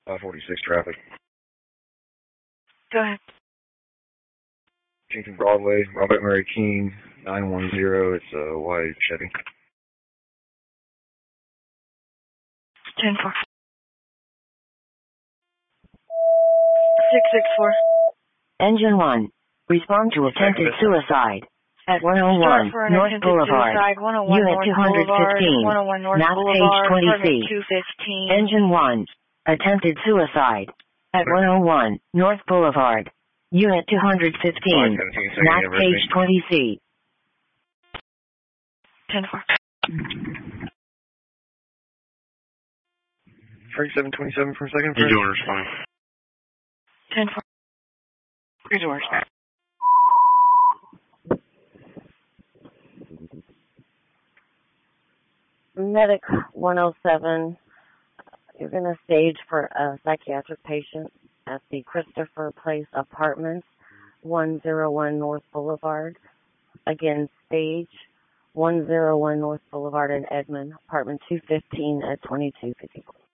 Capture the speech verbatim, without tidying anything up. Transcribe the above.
five forty-six traffic. Go ahead. Washington Broadway, Robert Murray King, nine one zero. It's a white Chevy. ten four. six six four. Engine one. Respond to attempted suicide. At one oh one North Boulevard. Unit two fifteen. Map page twenty C. Engine one. Attempted suicide. At one oh one North Boulevard. Unit two fifteen. Map page twenty C. ten four. thirty-seven twenty-seven per second. You doing respond. ten four. Three doors. Medic one oh seven, you're going to stage for a psychiatric patient at the Christopher Place Apartments, one oh one North Boulevard. Again, stage one oh one North Boulevard in Edmond, apartment two fifteen at twenty-two fifty-four.